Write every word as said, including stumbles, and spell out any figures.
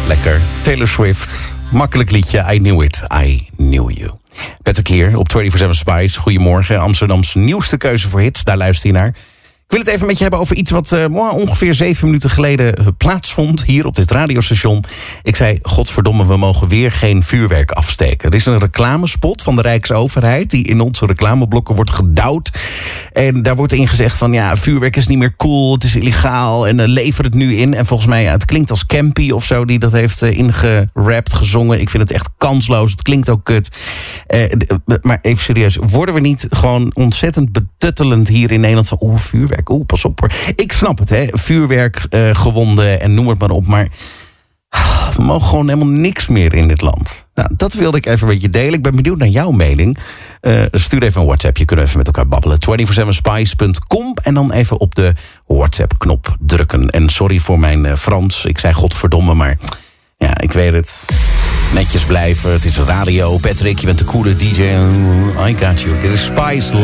lekker. Taylor Swift. Makkelijk liedje. I knew it. I knew you. Patrick hier op vierentwintig zeven Spice. Goedemorgen. Amsterdams nieuwste keuze voor hits. Daar luister je naar. Ik wil het even met je hebben over iets wat uh, ongeveer zeven minuten geleden uh, plaatsvond. Hier op dit radiostation. Ik zei, godverdomme, we mogen weer geen vuurwerk afsteken. Er is een reclamespot van de Rijksoverheid die in onze reclameblokken wordt gedouwd. En daar wordt in gezegd van, ja, vuurwerk is niet meer cool, het is illegaal en uh, lever het nu in. En volgens mij, ja, het klinkt als Campy of zo die dat heeft uh, ingerapt, gezongen. Ik vind het echt kansloos, het klinkt ook kut. Uh, d- maar even serieus, worden we niet gewoon ontzettend betuttelend hier in Nederland van, oeh, vuurwerk. Oeh, pas op hoor. Ik snap het, hè. Vuurwerk, uh, gewonden en noem het maar op. Maar we mogen gewoon helemaal niks meer in dit land. Nou, dat wilde ik even met je delen. Ik ben benieuwd naar jouw mening. Uh, stuur even een WhatsApp. Je kunt even met elkaar babbelen. vierentwintig zeven spice punt com en dan even op de WhatsApp-knop drukken. En sorry voor mijn uh, Frans. Ik zei godverdomme, maar ja, ik weet het. Netjes blijven. Het is radio. Patrick, je bent de coole D J. I got you. Dit is Spice.